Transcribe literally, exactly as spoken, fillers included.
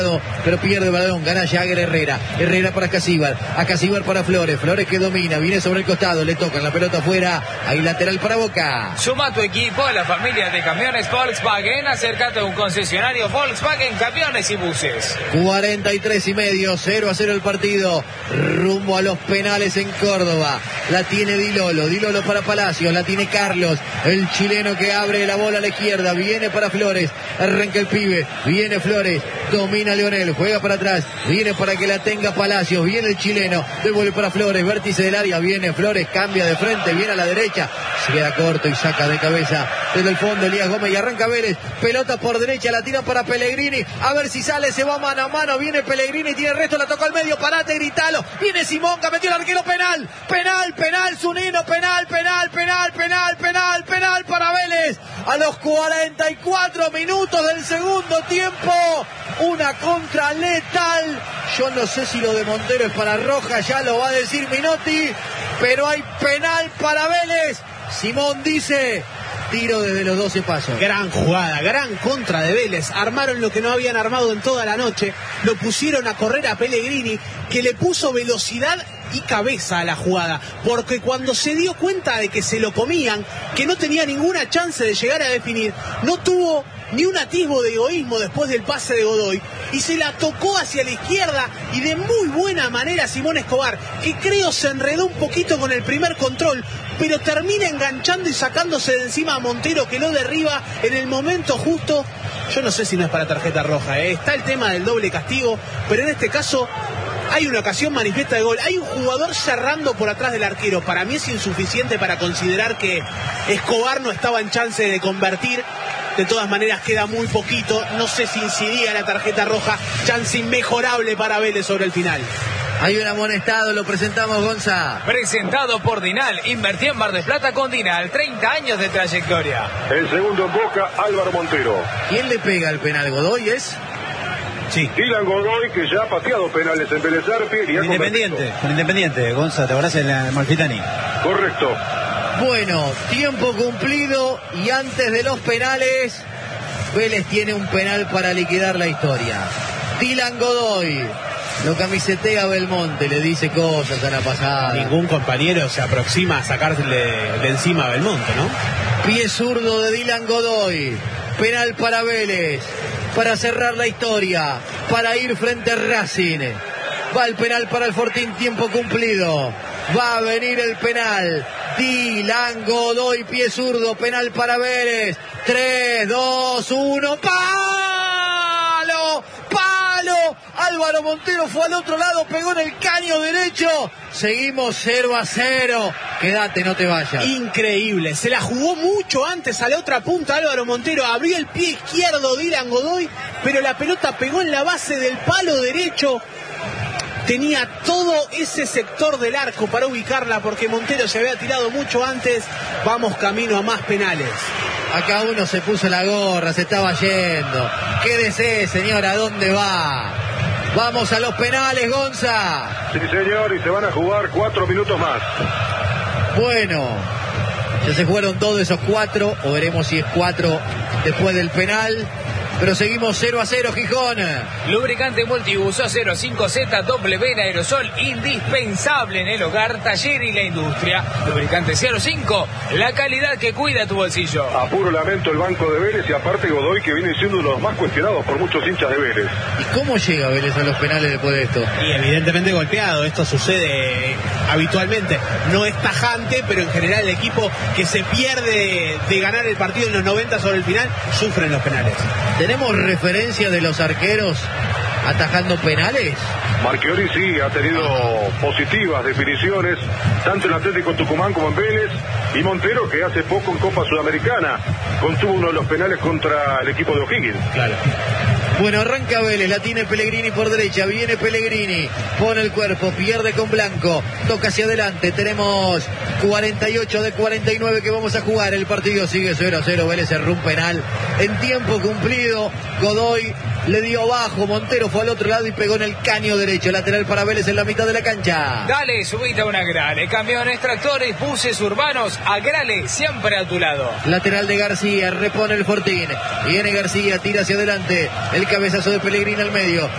pero pierde el balón, gana Jagger Herrera, Herrera para Casíbar, a Casíbar para Flores, Flores que domina, viene sobre el costado, le tocan la pelota afuera, hay lateral para Boca. Suma a tu equipo a la familia de camiones Volkswagen, acércate a un concesionario Volkswagen Camiones y Buses. cuarenta y tres y medio, cero a cero el partido, rumbo a los penales en Córdoba, la tiene Dilolo, Dilolo para Palacios, la tiene Carlos, el chileno que abre la bola a la izquierda, viene para Flores, arranca el pibe, viene Flores, domina Leonel, juega para atrás, viene para que la tenga Palacios, viene el chileno, devuelve para Flores, vértice del área, viene Flores, cambia de frente, viene a la derecha, se queda corto y saca de cabeza desde el fondo Elías Gómez y arranca Vélez, pelota por derecha, la tira para Pellegrini, a ver si sale, se va mano a mano, viene Pellegrini, tiene el resto, la tocó al medio, parate, gritalo, viene Simonca, metió el arquero, penal, penal, penal, Zunino, penal, penal, penal, penal, penal, penal para Vélez, a los cuarenta y cuatro minutos del segundo tiempo, una contra letal, yo no sé si lo de Montero es para roja, ya lo va a decir Minotti, pero hay penal para Vélez, Simón dice, tiro desde los doce pasos. Gran jugada, gran contra de Vélez, armaron lo que no habían armado en toda la noche, lo pusieron a correr a Pellegrini, que le puso velocidad y cabeza a la jugada, porque cuando se dio cuenta de que se lo comían, que no tenía ninguna chance de llegar a definir, no tuvo ni un atisbo de egoísmo después del pase de Godoy, y se la tocó hacia la izquierda, y de muy buena manera Simón Escobar, que creo se enredó un poquito con el primer control, pero termina enganchando y sacándose de encima a Montero, que lo derriba en el momento justo. Yo no sé si no es para tarjeta roja, ¿eh? Está el tema del doble castigo, pero en este caso hay una ocasión manifiesta de gol, hay un jugador cerrando por atrás del arquero, para mí es insuficiente para considerar que Escobar no estaba en chance de convertir. De todas maneras queda muy poquito, no sé si incidía la tarjeta roja, chance inmejorable para Vélez sobre el final. Hay un amonestado, lo presentamos, Gonza. Presentado por Dinal, invertí en Mar del Plata con Dinal, treinta años de trayectoria. El segundo en Boca, Álvaro Montero. ¿Quién le pega el penal? ¿Godoy es? Sí. Dylan Godoy, que ya ha pateado penales en Vélez Arfiel y ha Independiente, con Independiente, Gonza, ¿te acordás en el Amalfitani? Correcto. Bueno, tiempo cumplido y antes de los penales, Vélez tiene un penal para liquidar la historia. Dylan Godoy lo camisetea Belmonte, le dice cosas a la pasada. Ningún compañero se aproxima a sacarle de encima a Belmonte, ¿no? Pie zurdo de Dylan Godoy, penal para Vélez, para cerrar la historia, para ir frente a Racing. Va el penal para el Fortín, tiempo cumplido. Va a venir el penal. Dylan Godoy, pie zurdo, penal para Vélez. tres, dos, uno, ¡palo! ¡Palo! Álvaro Montero fue al otro lado, pegó en el caño derecho. Seguimos cero a cero. Quédate, no te vayas. Increíble, se la jugó mucho antes a la otra punta Álvaro Montero, abrió el pie izquierdo Dylan Godoy, pero la pelota pegó en la base del palo derecho. Tenía todo ese sector del arco para ubicarla porque Montero se había tirado mucho antes. Vamos camino a más penales. Acá uno se puso la gorra, se estaba yendo. Quédese, señor, ¿a dónde va? Vamos a los penales, Gonza. Sí, señor, y se van a jugar cuatro minutos más. Bueno, ya se jugaron todos esos cuatro, o veremos si es cuatro después del penal. Pero seguimos cero a cero, Gijón. Lubricante multiuso cero cinco Z W en aerosol, indispensable en el hogar, taller y la industria. Lubricante cero cinco, la calidad que cuida tu bolsillo. A puro lamento el banco de Vélez y aparte Godoy, que viene siendo uno de los más cuestionados por muchos hinchas de Vélez. ¿Y cómo llega Vélez a los penales después de esto? Y evidentemente golpeado, esto sucede habitualmente. No es tajante, pero en general el equipo que se pierde de ganar el partido en los noventa sobre el final, sufre en los penales. ¿Tenemos referencia de los arqueros atajando penales? Marchiori sí, ha tenido positivas definiciones, tanto en Atlético Tucumán como en Vélez, y Montero, que hace poco en Copa Sudamericana contuvo uno de los penales contra el equipo de O'Higgins. Claro. Bueno, arranca Vélez, la tiene Pellegrini por derecha, viene Pellegrini, pone el cuerpo, pierde con Blanco, toca hacia adelante, tenemos cuarenta y ocho de cuarenta y nueve que vamos a jugar, el partido sigue cero a cero, Vélez cerró un penal en tiempo cumplido, Godoy le dio abajo, Montero fue al otro lado y pegó en el caño derecho, lateral para Vélez en la mitad de la cancha. Dale, subite a una Grale, camiones, tractores, buses urbanos, a Grale, siempre a tu lado. Lateral de García, repone el Fortín, viene García, tira hacia adelante, el cabezazo de Pellegrini al medio.